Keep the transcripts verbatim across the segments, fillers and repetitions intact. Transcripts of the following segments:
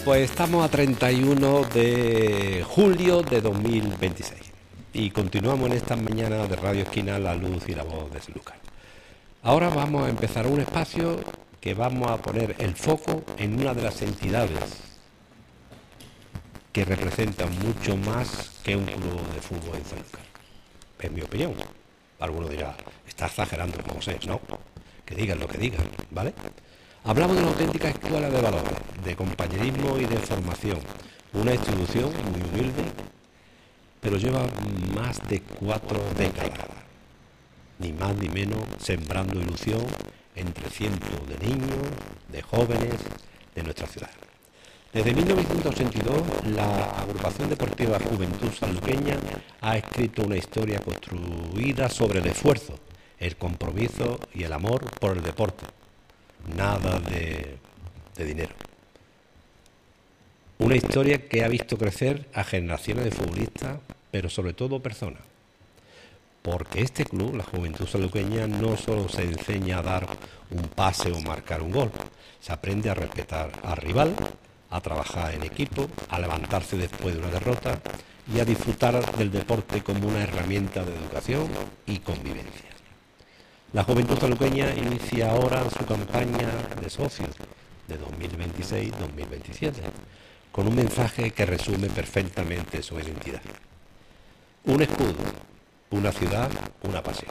pues estamos a treinta y uno de julio de dos mil veintiséis y continuamos en estas mañanas de Radio Esquina, la luz y la voz de Sanlúcar. Ahora vamos a empezar un espacio que vamos a poner el foco en una de las entidades que representan mucho más que un club de fútbol en Sanlúcar. Es mi opinión. Alguno dirá, está exagerando, como sé, no, que digan lo que digan, ¿vale? Hablamos de una auténtica escuela de valores, de compañerismo y de formación, una institución muy humilde, pero lleva más de cuatro décadas, ni más ni menos, sembrando ilusión entre cientos de niños, de jóvenes de nuestra ciudad. Desde mil novecientos ochenta y dos, la agrupación deportiva Juventud Sanluqueña ha escrito una historia construida sobre el esfuerzo, el compromiso y el amor por el deporte. Nada de, de dinero. Una historia que ha visto crecer a generaciones de futbolistas, pero sobre todo personas. Porque este club, la Juventud Sanluqueña, no solo se enseña a dar un pase o marcar un gol, se aprende a respetar al rival, a trabajar en equipo, a levantarse después de una derrota y a disfrutar del deporte como una herramienta de educación y convivencia. La Juventud Sanluqueña inicia ahora su campaña de socios de dos mil veintiséis dos mil veintisiete con un mensaje que resume perfectamente su identidad. Un escudo, una ciudad, una pasión.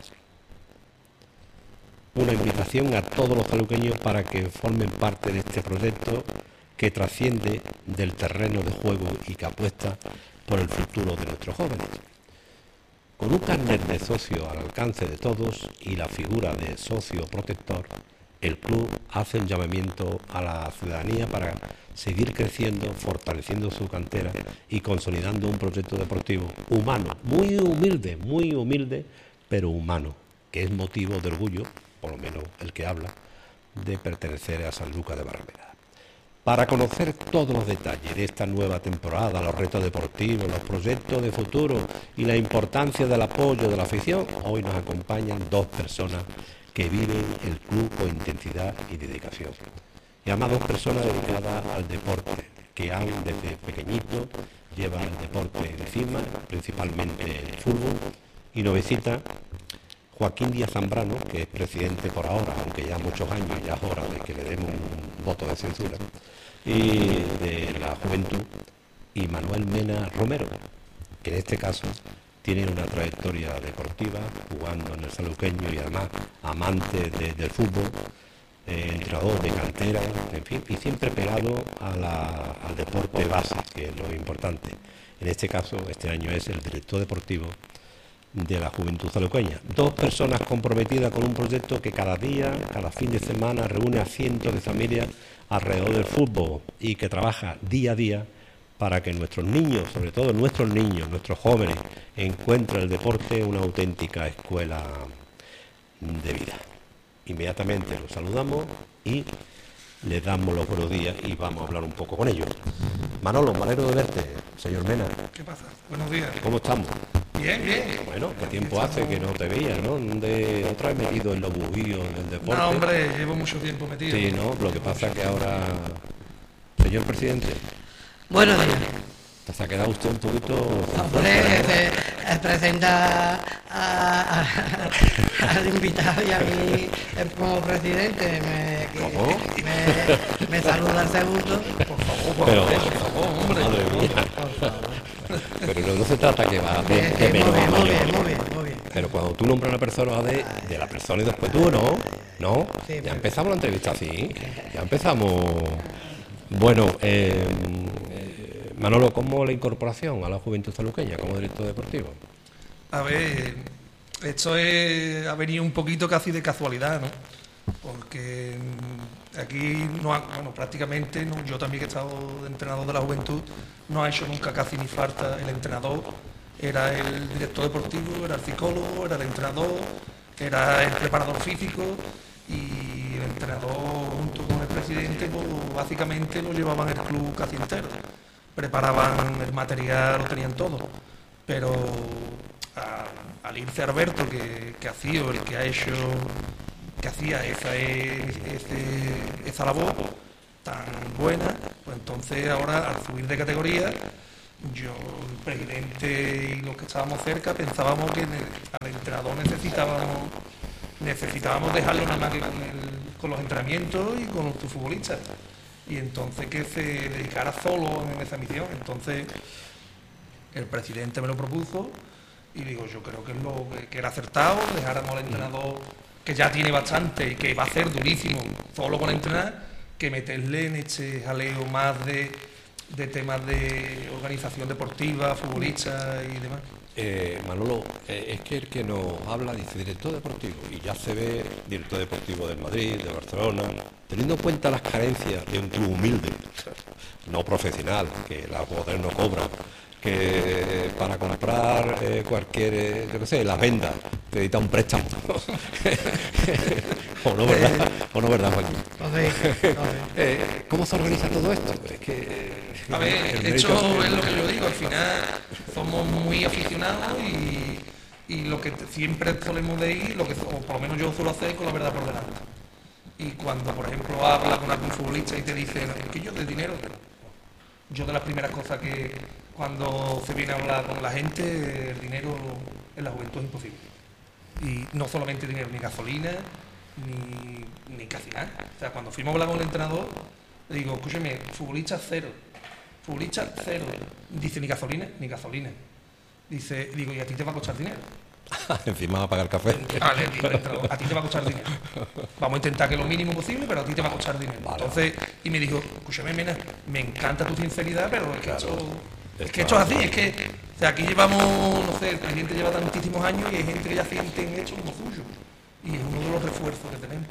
Una invitación a todos los sanluqueños para que formen parte de este proyecto que trasciende del terreno de juego y que apuesta por el futuro de nuestros jóvenes. Con un carnet de socio al alcance de todos y la figura de socio protector, el club hace un llamamiento a la ciudadanía para seguir creciendo, fortaleciendo su cantera y consolidando un proyecto deportivo humano, muy humilde, muy humilde, pero humano, que es motivo de orgullo, por lo menos el que habla, de pertenecer a Sanlúcar de Barrameda. Para conocer todos los detalles de esta nueva temporada, los retos deportivos, los proyectos de futuro y la importancia del apoyo de la afición, hoy nos acompañan dos personas que viven el club con intensidad y dedicación. Y además dos personas dedicadas al deporte, que aún desde pequeñito llevan el deporte encima, principalmente el fútbol, y nos visita Joaquín Díaz Zambrano, que es presidente por ahora, aunque ya muchos años, ya es hora de que le demos un voto de censura, y de la Juventud, y Manuel Mena Romero, que en este caso tiene una trayectoria deportiva, jugando en el sanluqueño y además amante de, del fútbol, eh, entrenador de cantera, en fin, y siempre pegado a la, al deporte base, que es lo importante. En este caso, este año es el director deportivo de la Juventud Sanluqueña. Dos personas comprometidas con un proyecto que cada día, cada fin de semana, reúne a cientos de familias alrededor del fútbol y que trabaja día a día para que nuestros niños, sobre todo nuestros niños, nuestros jóvenes, encuentren el deporte una auténtica escuela de vida. Inmediatamente los saludamos y les damos los buenos días y vamos a hablar un poco con ellos. Manolo, me alegro de verte, señor Mena. ¿Qué pasa? Buenos días. ¿Cómo estamos? Bien, bien. Bueno, ¿qué tiempo hace que no te veía, no? ¿Dónde otra vez metido en los bujíos del deporte? No, hombre, llevo mucho tiempo metido. Sí, ¿no? Lo que pasa es que ahora, señor presidente, Buenos días. se ha quedado usted un poquito... Hombre, se, se presenta a- a- al invitado y a mí eh, como presidente me, que- ¿Cómo? me, me saluda el segundo. Por favor, por Pero, favor, por favor, hombre. madre mía. Pero no, no se trata que va de, Eh, de eh, menos muy a bien, muy mayor. bien, muy bien, muy bien. Pero cuando tú nombras a una persona va de, de la persona y después tú, ¿no? ¿No? Sí, Ya bueno. empezamos la entrevista así. Ya empezamos... Bueno, eh, eh, Manolo, ¿cómo la incorporación a la Juventud Sanluqueña como director deportivo? A ver, esto es, ha venido un poquito casi de casualidad, ¿no? Porque mm, aquí, no ha- bueno, prácticamente, no, yo también que he estado de entrenador de la Juventud, no ha hecho nunca casi ni falta el entrenador. Era el director deportivo, era el psicólogo, era el entrenador, era el preparador físico y el entrenador junto con el presidente, pues, básicamente lo llevaban el club casi entero. Preparaban el material, lo tenían todo. Pero a- al irse Alberto, que, que ha sido el que ha hecho, que hacía esa, ese- esa labor, tan buena, pues entonces ahora al subir de categoría, yo, el presidente y los que estábamos cerca pensábamos que ne- al entrenador necesitábamos necesitábamos dejarlo nada más que con, el- con los entrenamientos y con tus futbolistas, y entonces que se dedicara solo en esa misión. Entonces el presidente me lo propuso y digo, yo creo que es lo que, que era acertado, dejáramos al entrenador, que ya tiene bastante y que va a ser durísimo solo con entrenar, que meterle en este jaleo más de, de temas de organización deportiva, futbolistas y demás. Eh, Manolo, eh, es que el que nos habla dice director deportivo y ya se ve director deportivo del Madrid, de Barcelona, teniendo en cuenta las carencias de un club humilde, no profesional, que la poder no cobra, que para comprar eh, cualquier, eh, yo qué sé, las vendas, te edita un préstamo. o no, ¿verdad? O no, ¿verdad, Joaquín? Eh, ¿Cómo se organiza todo esto? Es que... A ver, de hecho es lo que yo digo, al final somos muy aficionados y, y lo que te- siempre solemos de ir, lo que, o por lo menos yo suelo hacer, es con la verdad por delante. Y cuando, por ejemplo, hablas con algún futbolista y te dice, es que yo de dinero, yo de las primeras cosas que cuando se viene a hablar con la gente, el dinero en la juventud es imposible. Y no solamente dinero, ni gasolina, ni, ni casi nada. O sea, cuando fuimos a hablar con el entrenador, le digo, escúcheme, futbolista cero, futbolista cero. Dice, ni gasolina, ni gasolina. Dice, digo, ¿y a ti te va a costar dinero? Encima va a pagar café. Vale, digo, el entrenador, a ti te va a costar dinero. Vamos a intentar que lo mínimo posible, pero a ti te va a costar dinero. Vale. Entonces, y me dijo, escúchame, Mena, me encanta tu sinceridad, pero es que Claro. esto, es Es que esto es claro. así, es que, o sea, aquí llevamos, no sé, el presidente lleva tantísimos años y hay gente que ya siente en esto como suyo. Y es uno de los refuerzos que tenemos.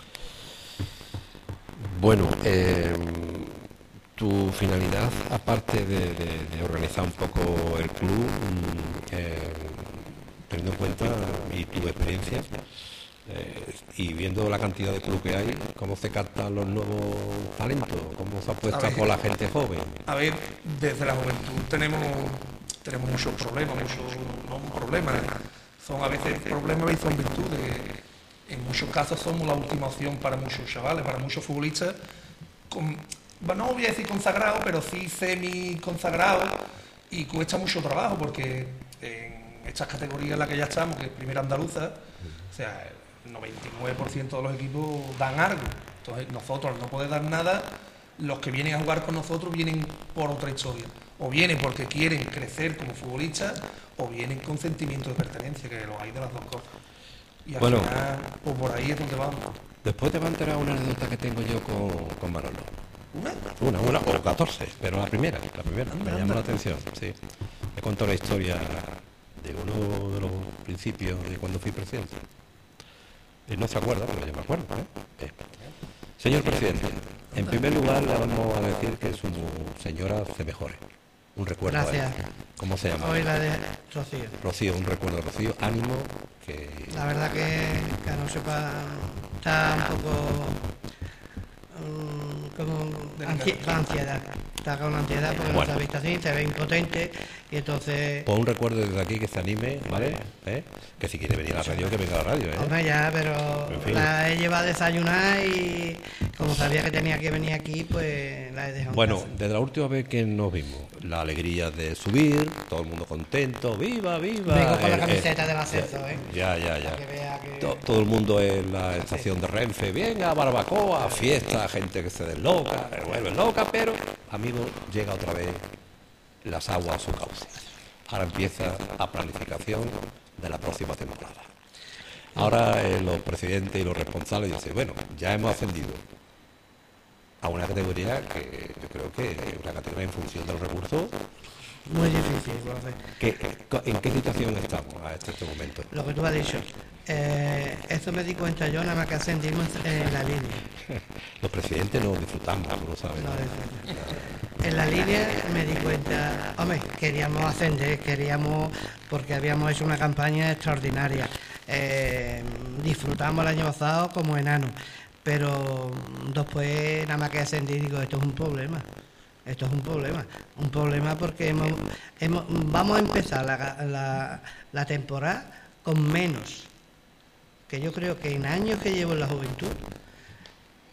Bueno, eh, tu finalidad, aparte de, de- de organizar un poco el club, mm, eh, teniendo en cuenta y tu experiencia, eh, y viendo la cantidad de club que hay, ¿cómo se captan los nuevos talentos? ¿Cómo se apuesta A ver. por la gente joven? A ver, desde la juventud tenemos, tenemos muchos problemas, muchos no problemas, son a veces problemas y son virtudes. En muchos casos somos la última opción para muchos chavales, para muchos futbolistas, con, bueno, no voy a decir consagrados, pero sí semi-consagrados, y cuesta mucho trabajo porque en estas categorías en las que ya estamos, que es primera andaluza, o sea, el noventa y nueve por ciento de los equipos dan algo. Entonces nosotros, al no poder dar nada, los que vienen a jugar con nosotros vienen por otra historia. O vienen porque quieren crecer como futbolistas, o vienen con sentimiento de pertenencia, que lo hay de las dos cosas. Y al Bueno. final, pues por ahí es donde vamos. Después te va a enterar una anécdota que tengo yo con, con Manolo. ¿Una? Una, una, o catorce, pero la primera, la primera, me Anda, llamó anda. la atención, sí. Me contó la historia de uno de los principios de cuando fui presidente. Él no se acuerda, pero yo me acuerdo, ¿eh? Eh. Señor presidente, en primer lugar le vamos a decir que su señora se mejore. Un recuerdo a Gracias. ella. ¿Cómo se llama? Hoy la de Rocío. Rocío, un recuerdo a Rocío, ánimo, que... La verdad que, que no sepa, está un poco mm, como ansi- con ansiedad. Está con ansiedad porque Bueno. no se ha visto así, se ve impotente y entonces, Pues un recuerdo desde aquí que se anime, ¿vale? ¿Eh? Que si quiere venir a la radio, que venga a la radio, ¿eh? hombre, ya, pero En fin. la he llevado a desayunar y como sabía que tenía que venir aquí, pues la he dejado en Bueno, casa. desde la última vez que nos vimos, la alegría de subir, todo el mundo contento, viva, viva. Vengo con la el- camiseta el- del ascenso, ¿eh? Ya, ya, ya. Para que vea que- To- Todo el mundo en la estación de Renfe, venga, barbacoa, fiesta, gente que se desloca, se vuelve loca, pero, amigo, llega otra vez las aguas a su cauce. Ahora empieza la planificación de la próxima temporada. Ahora eh, los presidentes y los responsables dicen, bueno, ya hemos ascendido a una categoría que yo creo que es una categoría en función de los recursos. Muy difícil, profe. ¿Qué- ¿En qué situación estamos a este, este momento? Lo que tú has dicho. Eh, eso me di cuenta yo nada más que ascendimos en la línea. Los presidentes no disfrutamos, tú lo sabes. No, eso. En la línea me di cuenta, hombre, queríamos ascender, queríamos, porque habíamos hecho una campaña extraordinaria. Eh, disfrutamos el año pasado como enanos, pero después nada más que ascendí digo, esto es un problema. Esto es un problema, un problema porque hemos, hemos- vamos a empezar la, la- la temporada con menos, que yo creo que en años que llevo en la juventud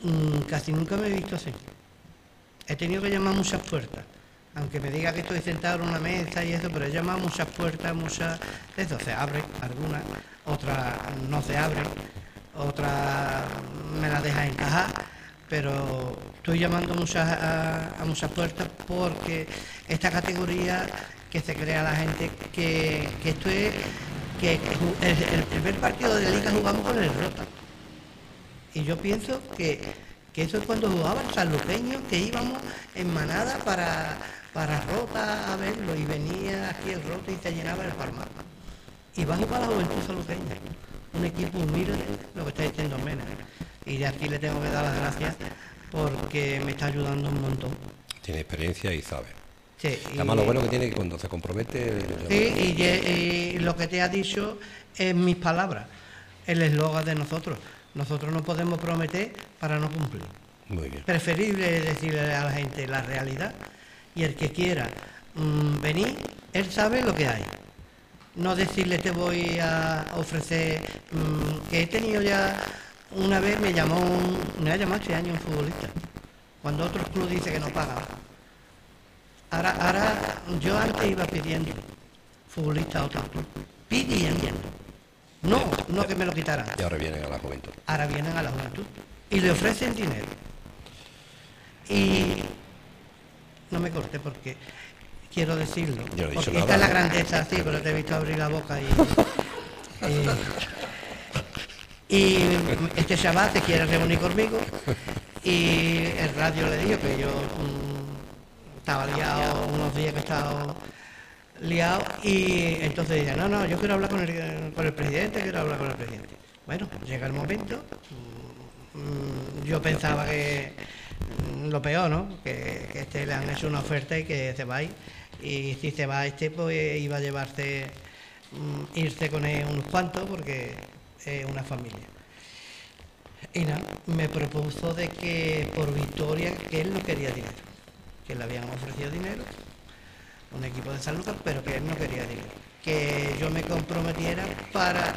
mm, casi nunca me he visto así. He tenido que llamar muchas puertas, aunque me diga que estoy sentado en una mesa y eso, pero he llamado muchas puertas, muchas... Eso, se abren algunas, otras no se abren, otras me las dejan encajar, pero estoy llamando muchas, a, a muchas puertas porque esta categoría que se crea la gente, que, que esto es... que el, el primer partido de la Liga jugamos con el Rota. Y yo pienso que, que eso es cuando jugaban sanluqueños, que íbamos en manada para, para Rota a verlo, y venía aquí el Rota y se llenaba el Palmar. Y va a jugar la Juventud Sanluqueña, un equipo humilde, lo que está diciendo Mena. Y de aquí le tengo que dar las gracias porque me está ayudando un montón. Tiene experiencia y sabe. Sí, y, además lo bueno que tiene que cuando se compromete... Sí, y, y lo que te ha dicho es mis palabras, el eslogan de nosotros. Nosotros no podemos prometer para no cumplir. Muy bien. Preferible decirle a la gente la realidad, y el que quiera mmm, venir, él sabe lo que hay. No decirle te voy a ofrecer, mmm, que he tenido ya, una vez me llamó, un, me ha llamado este año un futbolista, cuando otro club dice que no paga. Ahora, ahora yo antes iba pidiendo futbolista a otro club, pidiendo. No, no que me lo quitaran. Y ahora vienen a la juventud. Ahora vienen a la juventud y le ofrecen dinero. Y no me corté porque quiero decirlo. Yo no he dicho porque nada. esta es la grandeza, sí, pero te he visto abrir la boca y... y, y este chaval se quiere reunir conmigo y el radio le dijo que yo um, estaba liado unos días que estaba liado, y entonces dice, no, no, yo quiero hablar con el, con el presidente, quiero hablar con el presidente. Bueno, llega el momento, mmm, yo pensaba que mmm, lo peor, ¿no? Que, que este le han hecho una oferta y que se va a ir, y si se va este, pues iba a llevarse, mmm, irse con él unos cuantos, porque es una familia. Y nada, me propuso de que por victoria, que él no quería dinero, que le habían ofrecido dinero, un equipo de San Lucas, pero que él no quería dinero, que yo me comprometiera para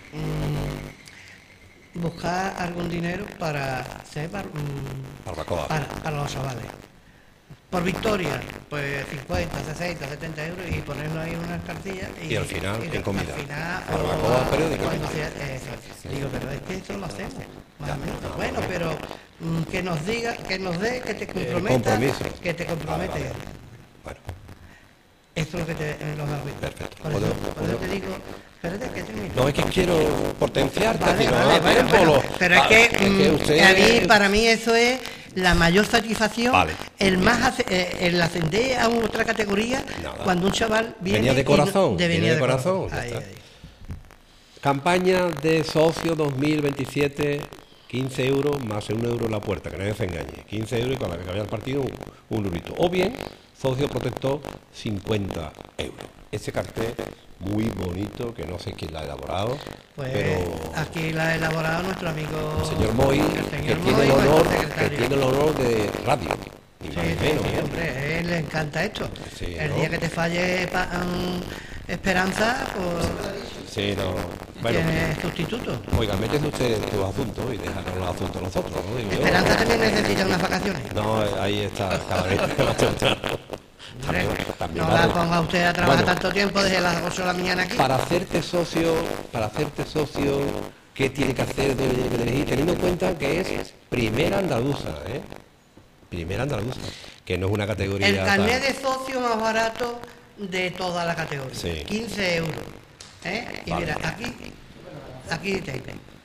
mmm, buscar algún dinero para hacer bar, mmm, Barbacoa. para, para los chavales. Por victoria, pues cincuenta, sesenta, setenta euros, y ponerlo ahí en unas cartillas. Y, Y al final, y, en comida. Al final, Barbacoa o- periódicamente. cuando sea- eh, digo, pero es que esto lo hacemos. Más o menos. Bueno, pero mm, que nos diga, que nos dé, que te comprometa, compromiso. que te compromete. Vale, vale. Bueno, Esto es lo que te eh, los hago. Perfecto. Por eso, ¿Puedo- por eso puedo? te digo, espérate que termine. no es que quiero potenciarte, Vale, sino vale, ah, bueno, por bueno, lo- pero es ah, que, es que mm, usted- a mí, para mí eso es la mayor satisfacción, Vale. el más ace- eh, el ascender a otra categoría. Nada. Cuando un chaval viene Venía de y no- corazón, de viene venía de corazón, ya Ahí, está. ahí. Campaña de socio dos mil veintisiete, quince euros más un euro en la puerta, que nadie se engañe. quince euros y con la que cabía el partido un, un eurito. O bien, socio protector, cincuenta euros. Ese cartel muy bonito, que no sé quién la ha elaborado, Pues pero aquí la ha elaborado nuestro amigo el señor Moy, el que señor tiene Moy, el honor, nuestro que secretario. tiene el honor de radio. Ni Sí, más ni sí, menos, sí, ¿eh? hombre, a él le encanta esto. Sí, el ¿no? día que te falle pa- mm, Esperanza, pues Sí, no. Bueno, tienes sustituto. oiga, métese usted en tus asuntos y déjanos los asuntos nosotros, ¿no? Digo yo. Esperanza también necesita unas vacaciones. No, ahí está, cada vez más temprano. Hombre, También- también no vale. la ponga usted a trabajar Bueno. tanto tiempo desde las ocho de la mañana aquí. Para hacerte socio, para hacerte socio, ¿qué tiene que hacer? ¿Dónde tiene que dirigir? Teniendo en cuenta que es primera andaluza, ¿eh? Primera andaluza, que no es una categoría... El carnet tan- de socio más barato de toda la categoría. Sí. quince euros. ¿eh? Y Vale. mira, aquí, aquí te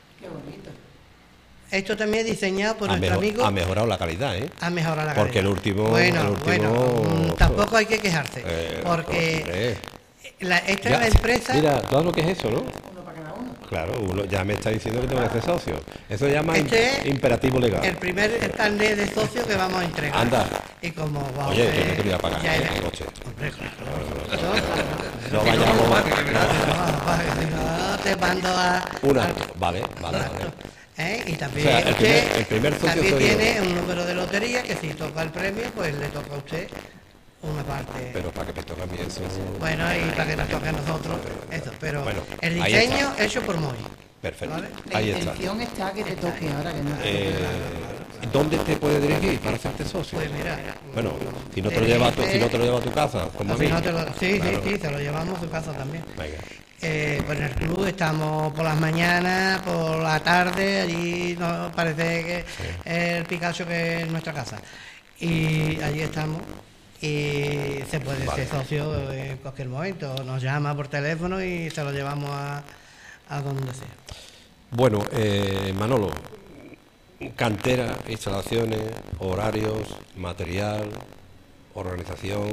Esto también es diseñado por ha, nuestro mejor- amigo. ha mejorado la calidad, ¿eh? Ha mejorado la Porque calidad. el último- Bueno, el último- bueno, mm, tampoco hay que quejarse. Eh, porque hombre. la, esta Ya, es la empresa. Mira, ¿tú sabes lo que es eso, no? Claro, uno ya me está diciendo que tengo que hacer socio. Eso se llama Este im- es imperativo legal. El primer carnet de socio que vamos a entregar. Anda. Y como va Oye, a que ser- no te voy a pagar ya ¿eh? era- el coche. Hombre, claro. No vayamos No, te mando a... una. al- Vale, vale, vale. ¿eh? Y también O sea, el usted primer- el primer socio también soy yo. tiene un número de lotería que si toca el premio, pues le toca a usted una parte. Pero para que me toque a mí eso. Bueno, y para que nos toque a nosotros, eso. Pero Bueno, el ahí diseño hecho por Moy. Perfecto. Vale. La Ahí está. intención está que te toque ahora que no te toque Eh, nada. ¿dónde te puede dirigir para hacerte socio? Pues mira, Bueno, si no te lo llevas a tu, si no te lo llevas a tu casa, como a si mí. no te lo- sí, Claro. sí, sí, se lo llevamos a su casa también. Venga. Eh, pues en el club estamos por las mañanas, por la tarde, allí nos parece que es el Picasso que es nuestra casa. Y allí estamos y se puede Vale. ser socio en cualquier momento. Nos llama por teléfono y se lo llevamos a, a donde sea. Bueno, eh, Manolo, cantera, instalaciones, horarios, material, organización,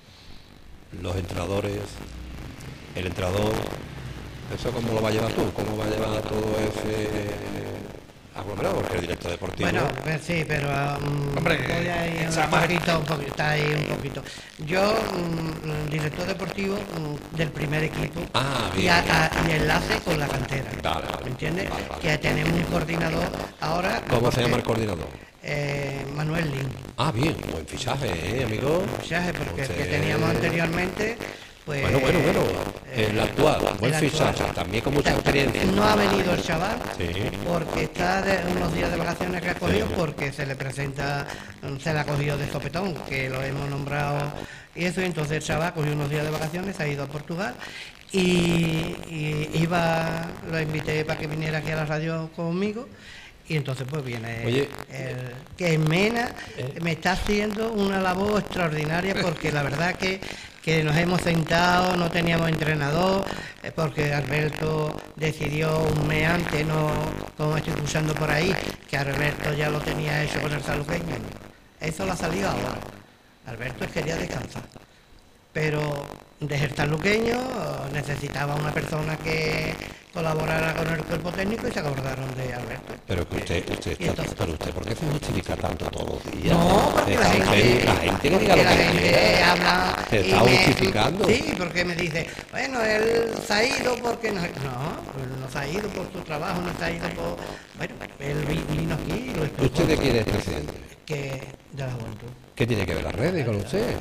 los entrenadores, el entrenador, ¿eso cómo lo va a llevar tú? ¿Cómo va a llevar todo ese aglomerado? Porque el director deportivo... Bueno, pues sí, pero um, Hombre, voy a ir echa un más. poquito, un poquito, está ahí un poquito. Yo, mm, director deportivo mm, del primer equipo Ah, y, bien, a- bien. a- y enlace con la cantera. Vale, vale. ¿Me entiendes? Vale, vale. Que tenemos un coordinador ahora. ¿Cómo se porque, llama el coordinador? eh, Manuel Lin. Ah, bien, buen fichaje, ¿eh, amigo? Fichaje, porque el que Entonces- teníamos anteriormente, pues. Bueno, bueno, bueno, el eh, actual, buen el actual. fichaje, también con mucha experiencia. No ha venido el chaval Sí. porque está de unos días de vacaciones que ha cogido Sí. porque se le presenta, se le ha cogido de sopetón, que lo hemos nombrado y eso, y entonces el chaval cogió unos días de vacaciones, se ha ido a Portugal y, y iba, lo invité para que viniera aquí a la radio conmigo. Y entonces pues viene Oye. el, que Mena me está haciendo una labor extraordinaria porque la verdad que, que nos hemos sentado, no teníamos entrenador, eh, porque Alberto decidió un mes antes, no como estoy escuchando por ahí, que Alberto ya lo tenía hecho con el saluqueño. Eso lo ha salido ahora. Alberto quería descansar. Pero desde el saluqueño necesitaba una persona que colaborara con el cuerpo técnico y se acordaron de Alberto. Pero que usted, usted Y está, entonces- pero usted, ¿por qué se justifica tanto todos los días? No, porque la Está gente, usted- la gente que diga porque lo la que gente quiera. habla Se y está me- justificando. Sí, porque me dice, bueno, él se ha ido porque no, no, él no se ha ido por su trabajo, no se ha ido por, bueno, él vi- vino aquí y lo explicó. ¿Usted de quién es presidente? Que de la juventud. ¿Qué tiene que ver las redes con usted?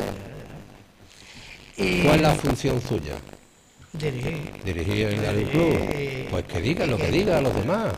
Y ¿Cuál es la función suya? dirigir. ¿Dirigir el, al club? Pues que diga lo que diga a los demás.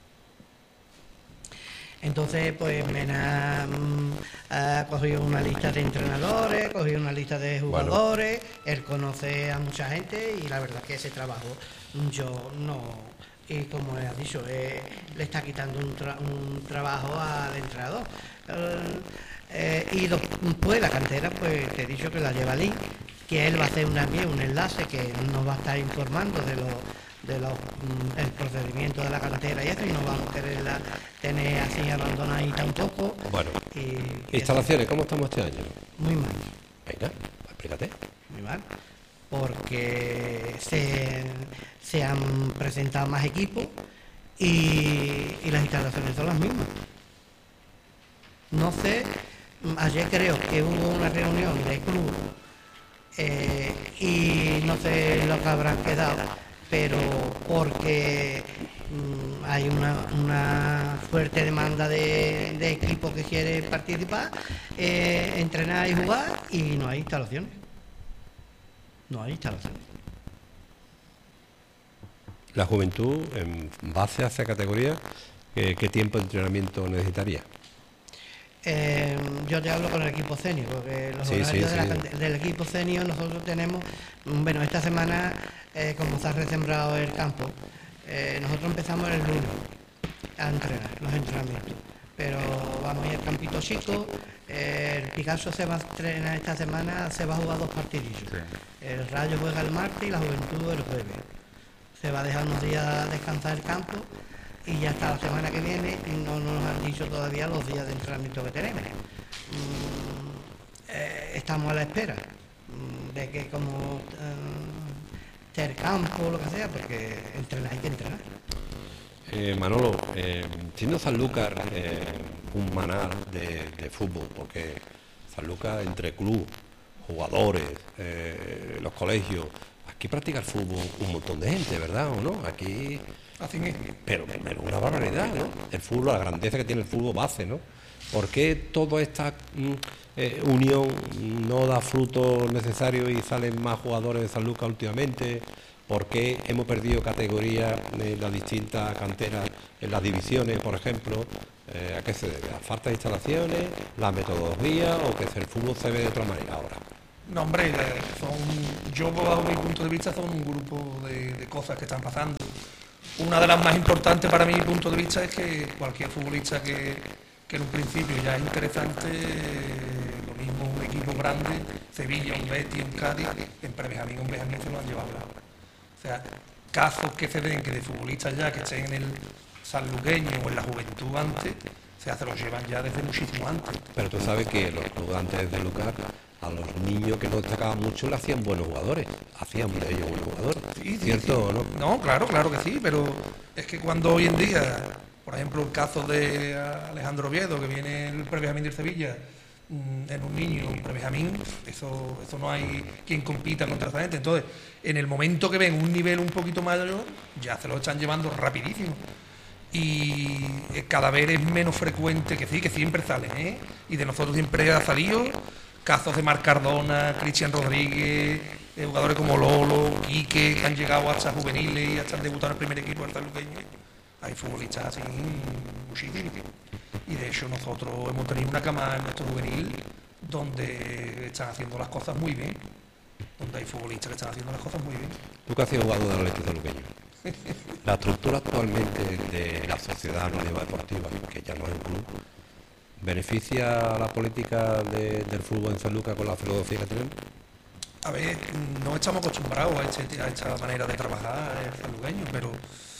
Entonces, pues Mena mm, ha cogido una lista de entrenadores, cogido una lista de jugadores, él conoce a mucha gente y la verdad que ese trabajo yo no, y como le has dicho, eh, le está quitando un, tra- un trabajo al entrenador. El- eh, y después la cantera, pues te he dicho que la lleva Lee, que él va a hacer una, un enlace que nos va a estar informando de los de los, mm, el procedimiento de la cantera y eso, y no vamos a quererla tener así abandonadita un poco. Bueno, Y, y instalaciones, ¿cómo estamos este año? eso, muy mal, Venga, explícate. muy mal, porque se, se han presentado más equipos y, y las instalaciones son las mismas. No sé, mm, ayer creo que hubo una reunión de club eh, y no sé lo que habrán quedado, pero porque mm, hay una, una fuerte demanda de, de equipos que quiere participar, eh, entrenar y jugar, y no hay instalaciones. No hay instalaciones. La juventud, en base a esa categoría, ¿qué, qué tiempo de entrenamiento necesitaría? Eh, yo te hablo con el equipo senior, porque los Sí, horarios sí, de la sí. cante- del equipo senior nosotros tenemos, mm, bueno, esta semana, eh, como se ha resembrado el campo, eh, nosotros empezamos el lunes a entrenar, los entrenamientos, pero vamos a ir al campito chico, eh, el Picasso se va a entrenar esta semana, se va a jugar dos partidillos, el Rayo juega el martes y la Juventud el jueves, se va a dejar unos días descansar el campo y ya hasta la semana que viene no nos han dicho todavía los días de entrenamiento que tenemos. Mm, eh, estamos a la espera mm, de que como eh, esté el campo o lo que sea, porque entrenar hay que entrenar. Eh, Manolo, eh, siendo Sanlúcar eh, un manar de, de fútbol, porque Sanlúcar entre club, jugadores, eh, los colegios, aquí practica el fútbol un montón de gente, ¿verdad o no? Aquí... Así es. Pero, pero una barbaridad, ¿no? El fútbol, la grandeza que tiene el fútbol base, ¿no? ¿Por qué toda esta mm, eh, unión no da frutos necesarios y salen más jugadores de Sanlúcar últimamente? ¿Por qué hemos perdido categoría en las distintas canteras, en las divisiones, por ejemplo? Eh, ¿A qué se debe? ¿A falta de instalaciones, la metodología o que el fútbol se ve de otra manera ahora? No, hombre, eh, son, yo bajo mi punto de vista son un grupo de, de cosas que están pasando. Una de las más importantes para mi punto de vista es que cualquier futbolista que, que en un principio ya es interesante, eh, lo mismo un equipo grande, Sevilla, un Betis, un Cádiz, en Prebenjamín, un Benjamín se lo han llevado. O sea, casos que se den que de futbolistas ya que estén en el sanluqueño o en la juventud antes, se hace, los llevan ya desde muchísimo antes. Pero tú sabes que los clubes antes de Lucar, a los niños que no destacaban mucho le hacían buenos jugadores, hacían de ellos buenos jugadores, Sí, sí, ¿cierto sí. o no? No, claro, claro que sí, pero es que cuando hoy en día, por ejemplo, el caso de Alejandro Oviedo, que viene el Prebenjamín del Sevilla, mm, en un niño, un Prebenjamín, eso, eso no hay quien compita contra esa gente. Entonces, en el momento que ven un nivel un poquito mayor, ya se lo están llevando rapidísimo. Y eh, cada vez es menos frecuente, que sí, que siempre salen, ¿eh? Y de nosotros siempre ha salido casos de Marc Cardona, Cristian Rodríguez, eh, jugadores como Lolo, Quique, que han llegado hasta juveniles y hasta han debutado en el primer equipo del sanluqueño. Hay futbolistas así muchísimos. Y de hecho nosotros hemos tenido una cama en nuestro juvenil donde están haciendo las cosas muy bien. Donde hay futbolistas que están haciendo las cosas muy bien. Tú que has sido jugador del Atlético Sanluqueño. La estructura actualmente de la sociedad anónima deportiva, que ya no es un club, ¿beneficia a la política de- del fútbol en San Lucas con la filosofía que tenemos? A ver, no estamos acostumbrados a, este- a esta manera de trabajar el sanluqueño, pero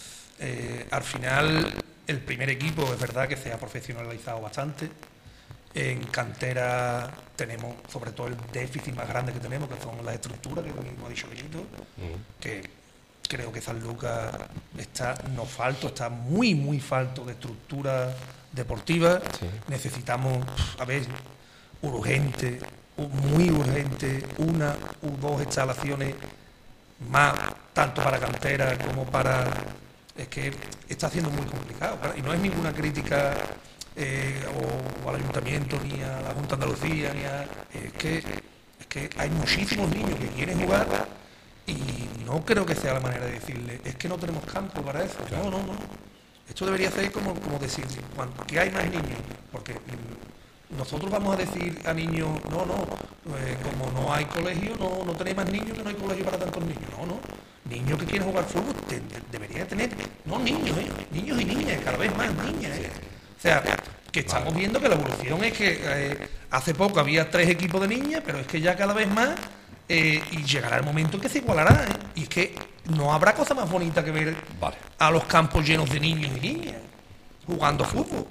eh, al final el primer equipo es verdad que se ha profesionalizado bastante. En cantera tenemos sobre todo el déficit más grande que tenemos, que son las estructuras, que como ha dicho Benito, que creo que San Lucas está no falto, está muy, muy falto de estructura deportiva. Sí. Necesitamos, a ver, urgente, u- muy urgente, una u dos instalaciones más, tanto para cantera como para... Es que está siendo muy complicado, claro, y no es ninguna crítica eh, o, o al ayuntamiento, ni a la Junta de Andalucía, ni a... Es que, es que hay muchísimos niños que quieren jugar y no creo que sea la manera de decirle, es que no tenemos campo para eso. No, no, no. Esto debería ser como, como decir, cuando, que hay más niños, porque mm, nosotros vamos a decir a niños, no, no, eh, como no hay colegio, no, no tenéis más niños, que no hay colegio para tantos niños. No, no. Niños que quieren jugar fútbol te- de- deberían tener, no niños, eh, niños y niñas, cada vez más niñas. eh. O sea, que estamos viendo que la evolución es que eh, hace poco había tres equipos de niñas, pero es que ya cada vez más, eh, y llegará el momento en que se igualará. eh. Y es que no habrá cosa más bonita que ver Vale. a los campos llenos de niños y niñas jugando fútbol,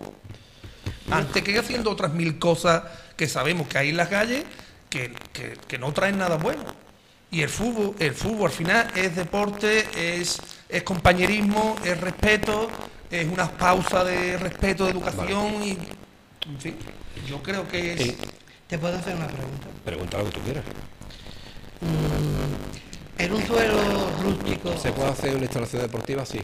antes que haciendo otras mil cosas que sabemos que hay en las calles que, que- que no traen nada bueno. Y el fútbol, el fútbol al final es deporte, es, es compañerismo, es respeto, es una pausa de respeto, de educación y, en fin, yo creo que es... Eh, ¿Te puedo hacer una pregunta? Pregunta lo que tú quieras. En un suelo rústico, ¿Se puede hacer una instalación deportiva? Sí.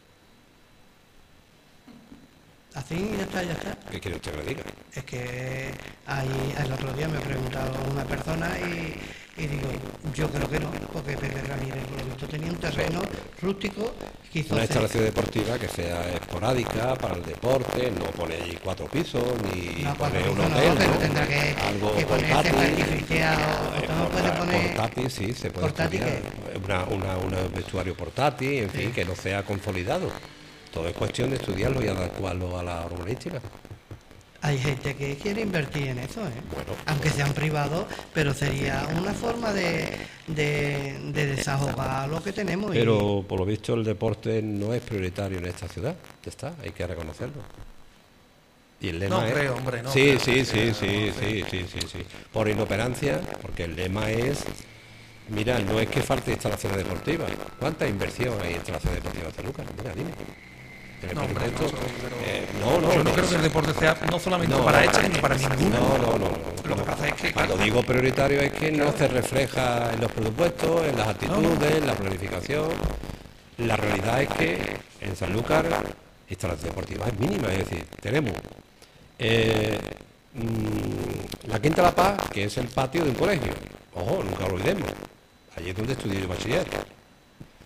así ya está, ya está. ¿Qué quiere usted que le diga? Es que ahí, el otro día me ha preguntado una persona y, y digo, yo creo que no, porque Pepe Ramírez y esto tenía un terreno rústico que hizo Una hacer- instalación deportiva que sea esporádica para el deporte, no pone ahí cuatro pisos, ni No, cuatro pone un pisos no, hotel, pero ¿no? tendrá que- Algo que ponerse portátil. artificial, o- Eh, o no puede porta- poner- portátil, sí, se puede portátil, estudiar. Una, una, una vestuario portátil, en fin, que no sea consolidado. Todo es cuestión de estudiarlo y adecuarlo a la urbanística. Hay gente que quiere invertir en eso, ¿eh? Bueno. Aunque sean privados, pero sería una forma de, de, de desahogar lo que tenemos. y- Pero por lo visto el deporte no es prioritario en esta ciudad, ya está, hay que reconocerlo. Y el lema No es... creo, hombre, no Sí, creo sí, que sí, sea, sí, no sé. sí, sí, sí, sí. Por inoperancia, porque el lema es... Mira, no es que falte instalaciones deportivas. ¿Cuánta inversión hay en instalaciones deportivas de Lucas? Mira, dime. En el No, hombre, presupuesto, no, pero- eh, no, no, Yo no no. creo que el deporte sea no solamente No, para esta, sino para ninguna. No, no, no. no. Lo que pasa es que, Cuando claro, digo prioritario es que no se refleja en los presupuestos, en las actitudes, en la planificación. La realidad es que en Sanlúcar instalación deportiva es mínima, es decir, tenemos eh, mm, la Quinta La Paz, que es el patio de un colegio. Ojo, nunca lo olvidemos. Allí es donde estudié yo bachiller.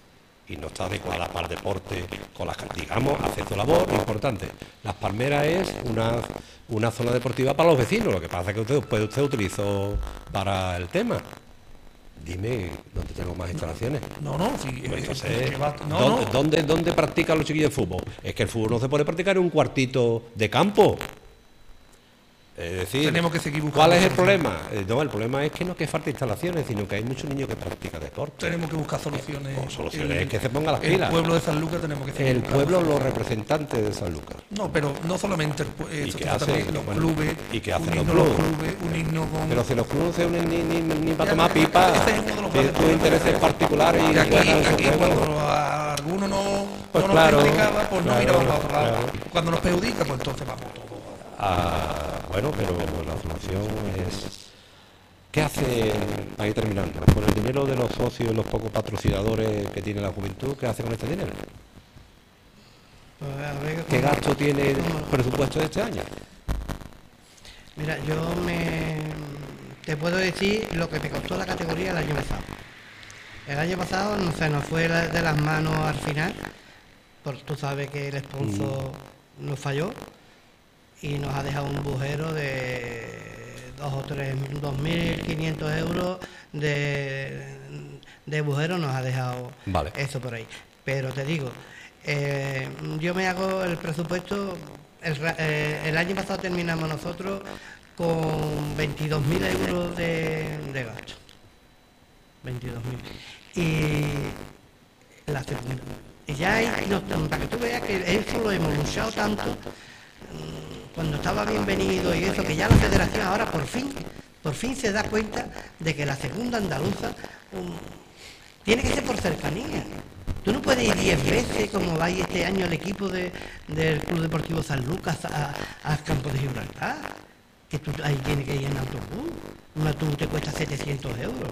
y no está adecuada para el deporte, con las, digamos, hace su labor, lo importante. Las Palmeras es una, una zona deportiva para los vecinos, lo que pasa es que usted, pues usted utilizó para el tema. Dime, ¿dónde tenemos más instalaciones? No, no, sí. Pues eh, entonces, que va- no, ¿dónde, no. ¿dónde, dónde practican los chiquillos de fútbol? Es que el fútbol no se puede practicar en un cuartito de campo. Es decir, Tenemos que seguir buscando ¿cuál es el soluciones. problema? Eh, No, el problema es que no es que falte instalaciones, sino que hay muchos niños que practican deporte. Tenemos que buscar soluciones. O soluciones, El- es que se pongan las El pilas. pueblo de San Lucas tenemos que seguir El buscando pueblo, los soluciones. representantes de San Lucas. No, pero no solamente el, pu- eh, ¿Y esto qué trata hacen? también los Bueno, clubes. ¿y qué hacen los unirnos los clubes? clubes, unirnos con. Pero si los clubes no se unen ni, ni, ni para Ya, tomar ya, pipa, ese es uno de los tienen grandes tus intereses problemas. particulares y Y aquí, juegan esos aquí juegos. cuando a alguno no, Pues no nos claro, perjudicaba, pues no claro, miramos para otro lado. claro. Cuando nos perjudica, pues entonces vamos todos. Ah, bueno, pero la solución es... ¿Qué hace, para ir terminando, con el dinero de los socios y los pocos patrocinadores que tiene la juventud? ¿Qué hace con este dinero? Pues, a ver, ¿Qué ¿cómo- gasto tiene el cómo- presupuesto de este año? Mira, yo me te puedo decir lo que me costó la categoría el año pasado. El año pasado no se nos fue la- de las manos al final, porque tú sabes que el sponsor nos falló y nos ha dejado un bujero de dos o tres, dos mil quinientos euros de, de bujero nos ha dejado Vale. eso por ahí. Pero te digo, eh, yo me hago el presupuesto, el, ra- eh, el año pasado terminamos nosotros con veintidós mil euros de, de gasto. veintidós mil. Y la segunda. Y ya hay, no, para que tú veas que eso lo hemos luchado tanto, mm, cuando estaba bienvenido y eso, que ya la federación ahora por fin, por fin se da cuenta de que la segunda andaluza um, tiene que ser por cercanía. Tú no puedes ir diez veces como va a ir este año el equipo de, del Club Deportivo San Lucas a, a Campo de Gibraltar. Que tú ahí tienes que ir en autobús. Un autobús te cuesta setecientos euros.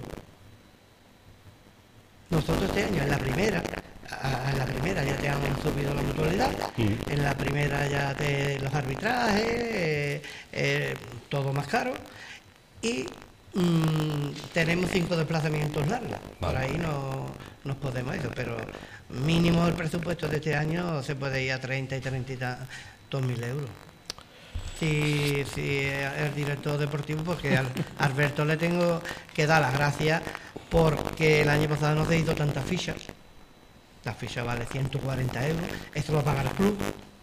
Nosotros este año en la primera, a, a la primera ya te han subido la mutualidad, Mm. en la primera ya te los arbitrajes, eh, eh, todo más caro y mm, tenemos cinco desplazamientos largos. Por Vale. ahí no nos podemos eso, pero mínimo el presupuesto de este año se puede ir a treinta y treinta y tantos mil euros. Sí, sí, el director deportivo, porque al Alberto le tengo que dar las gracias porque el año pasado no se hizo tantas fichas. La ficha vale ciento cuarenta euros, esto lo paga el club.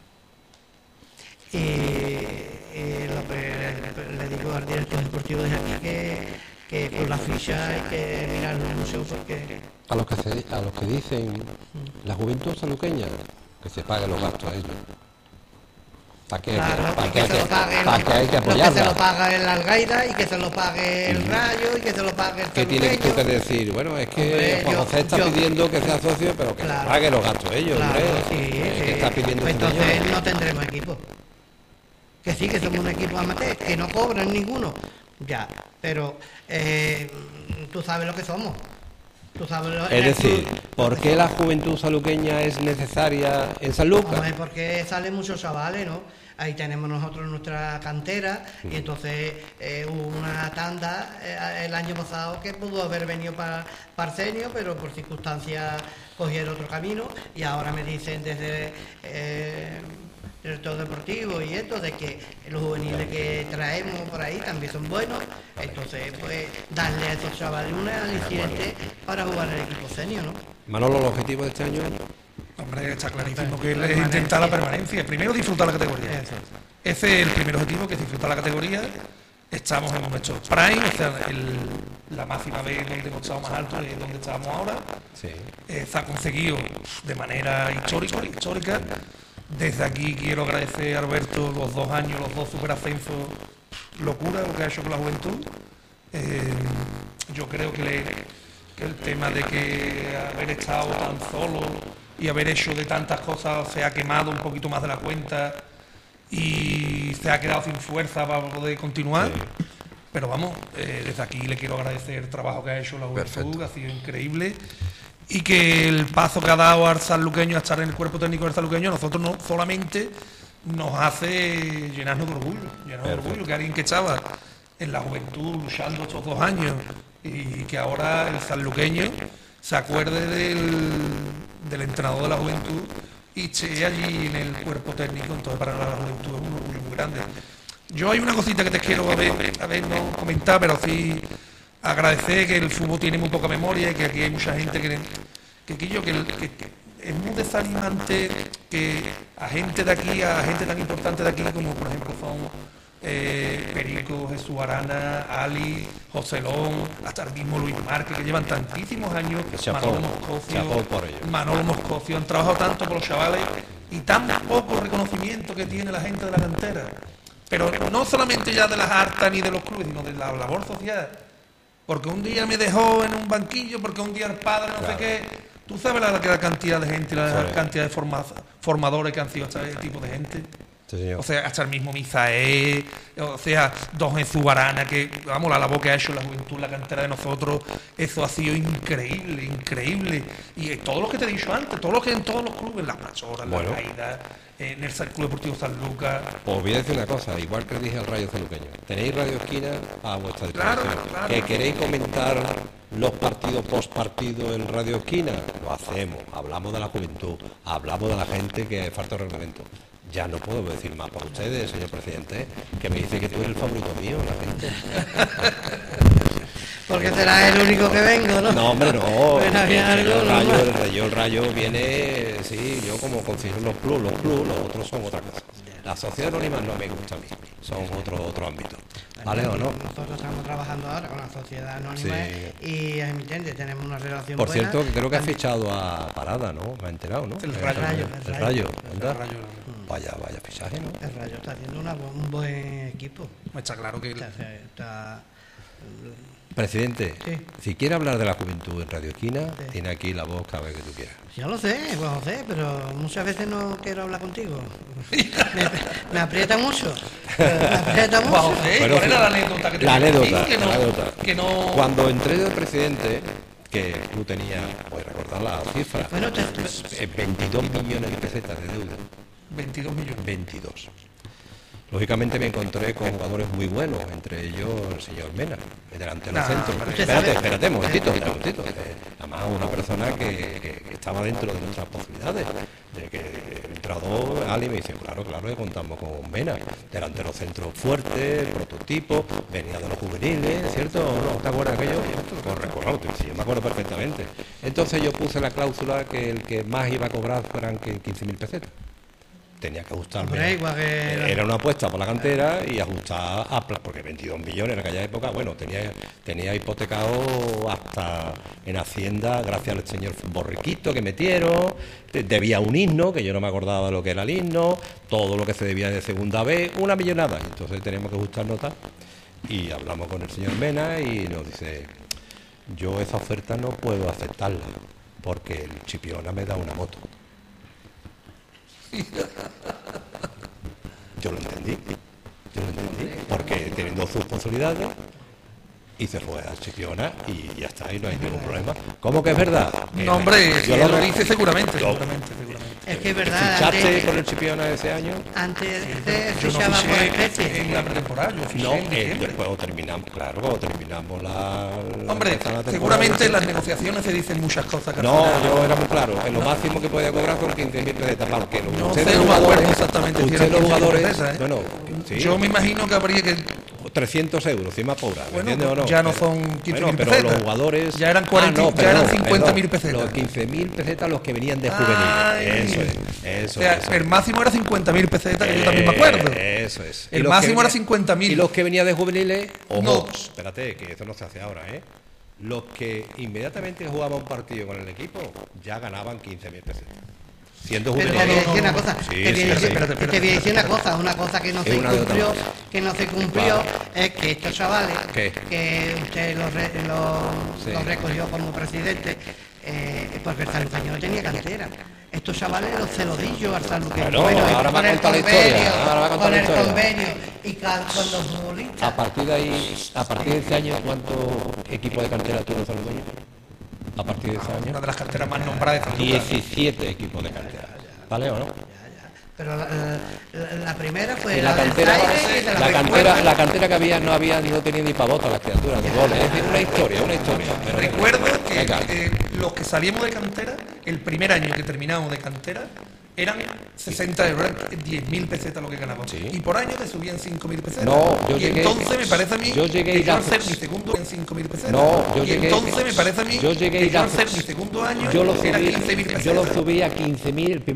Y, y lo que le digo al director deportivo de aquí que, que con la ficha hay que mirar el museo porque A los que, se- a los que dicen la juventud saluqueña, que se paguen los gastos a ellos. ¿Para qué? claro, ¿Para y qué que se hay lo pague que, para qué hay que lo que se lo apoyarla? paga el Algaida y que se lo pague el Rayo y que se lo pague el ¿Qué tienes tú Saluqueño. que decir? Bueno, es que Hombre, Juan yo- José está yo- pidiendo que sea socio, pero que se Claro. pague los gastos ellos, Claro, hombre. sí, Eh, sí. que está pidiendo Pues este entonces señor. no tendremos equipo. Que sí, que somos un equipo amateur, que no cobran ninguno. Ya, pero eh, tú sabes lo que somos. Tú sabes lo, en Es el decir, club- ¿por qué la juventud saluqueña es necesaria en San Lucas? Hombre, porque salen muchos chavales, ¿no? Ahí tenemos nosotros nuestra cantera y entonces eh, hubo una tanda eh, el año pasado que pudo haber venido para Parcenio, pero por circunstancias cogieron otro camino y ahora me dicen desde eh, el director deportivo y esto de que los juveniles que traemos por ahí también son buenos, entonces pues darle a esos chavales una aliciente para jugar en el equipo senior, ¿no? Manolo, ¿el objetivo de este año? Hombre, está clarísimo que es intentar la permanencia. Primero disfrutar la categoría. Eso. Ese es el primer objetivo, que es disfrutar la categoría. Estamos en un momento prime, o sea, el- la máxima vez donde hemos estado más alto es donde estamos ahora. Sí. Eh, se ha conseguido de manera histórica, histórica. Desde aquí quiero agradecer a Alberto los dos años, los dos superascensos, locura lo que ha hecho con la juventud. Eh, yo creo que, le- que el tema de que haber estado tan solo y haber hecho de tantas cosas se ha quemado un poquito más de la cuenta y se ha quedado sin fuerza para poder continuar. Sí. Pero vamos, eh, desde aquí le quiero agradecer el trabajo que ha hecho la juventud, Perfecto. que ha sido increíble. Y que el paso que ha dado al sanluqueño a estar en el cuerpo técnico del sanluqueño, a nosotros no solamente nos hace llenarnos de orgullo, llenarnos de orgullo, que alguien que estaba en la juventud luchando estos dos años y que ahora el sanluqueño se acuerde del, del entrenador de la juventud y esté allí en el cuerpo técnico. Entonces para la juventud es un orgullo muy grande. Yo hay una cosita que te quiero a ver, a ver, no comentar, pero sí agradecer que el fútbol tiene muy poca memoria y que aquí hay mucha gente que, que, que, yo, que, que, que es muy desanimante que a gente de aquí, a gente tan importante de aquí como por ejemplo son eh, Perico, Jesús Arana, Ali, José Lón, hasta el mismo Luis Márquez, que llevan tantísimos años, Manolo Moscocio, Manolo Moscocio, han trabajado tanto con los chavales y tan poco reconocimiento que tiene la gente de la cantera. Pero no solamente ya de las artas ni de los clubes, sino de la labor social. Porque un día me dejó en un banquillo, porque un día el padre no claro. sé qué. Tú sabes la, la cantidad de gente, la sí. cantidad de forma, formadores que han sido este tipo de gente. Sí, o sea, hasta el mismo Misael, o sea, Don Jesús Arana, que vamos, la labor que ha hecho la juventud, la cantera de nosotros, eso ha sido increíble, increíble. Y eh, todos los que te he dicho antes, todos los que en todos los clubes, las Machoras, bueno. la Caída, en el Club Deportivo San Lucas. Os voy a decir una cosa, igual que dije al Rayo Celuqueño, tenéis Radio Esquina a vuestra disposición. Claro, claro. Que queréis comentar los partidos post partido en Radio Esquina, lo hacemos, hablamos de la juventud, hablamos de la gente que falta de reglamento. Ya no puedo decir más por ustedes, señor presidente, que me dice que tú eres el favorito mío, la gente. Porque serás el único que vengo, ¿no? No, hombre, no. Bueno, el, algo, el, no rayo, el, rayo, el rayo viene, sí, yo como considero los clubes, los clubes, los otros son otra cosa. La sociedad anónima no me gusta a mí, son otro otro ámbito. ¿Vale o no? Nosotros estamos trabajando ahora con la sociedad anónima sí. y entiende, tenemos una relación Por buena. cierto, creo que ha fichado a Parada, ¿no? Me ha enterado, ¿no? El Rayo. El, el Rayo. El rayo. Vaya, vaya fichaje, ¿no? El Rayo está haciendo una, un buen equipo. Está claro que... Está, está, Presidente, sí. si quiere hablar de la juventud en Radio Esquina, sí. tiene aquí la voz cada vez que tú quieras. Yo lo sé, pues lo sé, pero muchas veces no quiero hablar contigo. me, me aprieta mucho. Me aprieta mucho. Wow, ¿eh? Pero, ¿Cuál era la anécdota que te La anécdota, que no, la anécdota. Que no... Cuando entré de presidente, que tú tenías, voy a recordar la cifra, bueno, te, te... veintidós millones de pesetas de deuda. veintidós millones. veintidós. Lógicamente me encontré con jugadores muy buenos, entre ellos el señor Mena, el delantero nah, centro. Espérate, espérate, un momentito, un momentito. Eh, además, una persona que, que, que estaba dentro de nuestras posibilidades. De que el entrenador, Ali, me dice, claro, claro que contamos con Mena, delantero centro fuerte, prototipo, venía de los juveniles, ¿cierto? ¿No te acuerdas de aquello? Correcto, sí, yo me acuerdo perfectamente. Entonces yo puse la cláusula que el que más iba a cobrar fueran que quince mil pesetas. Tenía que ajustarme. Hombre, igual que... Era una apuesta por la cantera y ajustar a porque veintidós millones en aquella época, bueno, tenía tenía hipotecado hasta en Hacienda, gracias al señor Borriquito que metieron, debía un himno, que yo no me acordaba de lo que era el himno, todo lo que se debía de segunda vez, una millonada. Entonces teníamos que ajustar notas y hablamos con el señor Mena y nos dice, yo esa oferta no puedo aceptarla porque el Chipiona me da una moto. Yo lo entendí, yo lo entendí, porque teniendo sus posibilidades y se juega a Chipiona y ya está, y no hay ningún problema. ¿Cómo que es verdad? No, hombre, yo lo, lo dice seguramente, seguramente, seguramente. Es que es verdad. ¿Fichaste antes, por el Chipiona ese año? Antes se yo no fichaba por fiché especie. en la pretemporada, yo fiché No, en eh, diciembre. después cuando terminamos, claro, cuando terminamos la... la Hombre, la seguramente en las negociaciones se dicen muchas cosas que No, al final- yo era muy claro, en lo máximo que podía cobrar son quince mil pesetas, porque los, No ustedes sé, no los me acuerdo jugadores, exactamente si ustedes eran los quince mil jugadores, pesetas, ¿eh? bueno, sí, Yo me imagino que habría que... trescientos euros, si más pobre, ¿me Bueno, entiendes o no? ya no Pero- son quince mil bueno, pero pesetas. los jugadores... Ya eran cuarenta, Ah, no, ya perdón, eran cincuenta mil perdón, pesetas. Los quince mil pesetas los que venían de Ay. juveniles, eso es, eso O sea, es. el máximo era cincuenta mil pesetas, que yo también me acuerdo. Eh, Eso es. El Y los máximo que era venía- cincuenta mil. Y los que venían de juveniles, ojo, No. espérate, que eso no se hace ahora, ¿eh? Los que inmediatamente jugaban un partido con el equipo, ya ganaban quince mil pesetas. Siendo Pero juveniles. te voy a decir una cosa, Sí, te voy a sí, decir, sí. espérate, espérate, te voy a decir una cosa, una cosa que no Es se una de cumplió, otras. que no se cumplió, Vale. es que estos chavales, ¿Qué? que usted los, re- los, Sí. los recogió como presidente, eh, porque el sanluqueño no tenía cantera. Estos chavales los celodillos al sanluqueño. Bueno, ahora va a con el contar la historia, convenio, ahora va a contar con la el historia. convenio, y ca- con los futbolistas. A partir de ahí, a partir de ese año, ¿cuántos equipos de cantera tuvo Salvador? A partir de ese Una año, de las canteras más nombradas de San Lucas. diecisiete equipos de cantera. ¿Vale o no? Pero la, la- la primera fue Y la del cantera, Zaire y de la cantera, la cantera que había no había no tenía ni pavota las criaturas de goles. Es decir, una historia, una historia. Pero venga, Recuerdo que venga. eh, los que salíamos de cantera, el primer año que terminamos de cantera, eran sesenta euros, diez mil pesetas lo que ganábamos. Sí. Y por año te subían cinco mil pesetas. No, yo y llegué- entonces me parece a mí yo llegué que y yo la- al ser mi segundo en cinco mil pesetas. No, yo y llegué- entonces me parece a mí yo llegué que y yo la- al ser mi segundo año Yo lo era subí, quince mil pesetas. yo lo subí a quince mil.